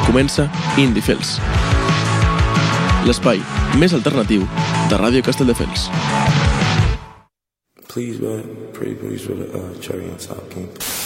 Comença Indie Fels, l'espai més alternatiu de Ràdio Castelldefels. Please, man. Pretty please with a cherry on top.